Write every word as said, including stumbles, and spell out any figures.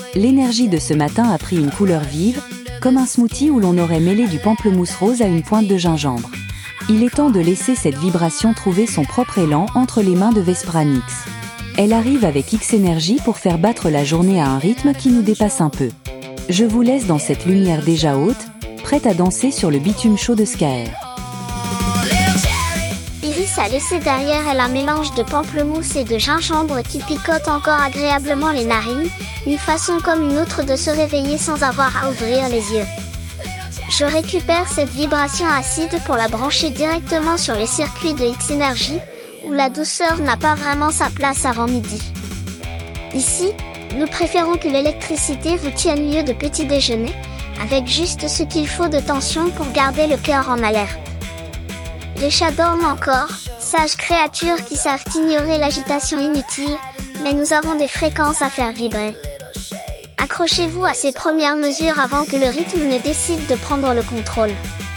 L'énergie de ce matin a pris une couleur vive, comme un smoothie où l'on aurait mêlé du pamplemousse rose à une pointe de gingembre. Il est temps de laisser cette vibration trouver son propre élan entre les mains de Vespranix. Elle arrive avec X-Énergie pour faire battre la journée à un rythme qui nous dépasse un peu. Je vous laisse dans cette lumière déjà haute, prête à danser sur le bitume chaud de Skaer. Iris a laissé derrière elle un mélange de pamplemousse et de gingembre qui picote encore agréablement les narines, une façon comme une autre de se réveiller sans avoir à ouvrir les yeux. Je récupère cette vibration acide pour la brancher directement sur les circuits de X-Énergie, où la douceur n'a pas vraiment sa place avant midi. Ici, nous préférons que l'électricité vous tienne lieu de petit déjeuner, avec juste ce qu'il faut de tension pour garder le cœur en alerte. Les chats dorment encore, sages créatures qui savent ignorer l'agitation inutile, mais nous avons des fréquences à faire vibrer. Accrochez-vous à ces premières mesures avant que le rythme ne décide de prendre le contrôle.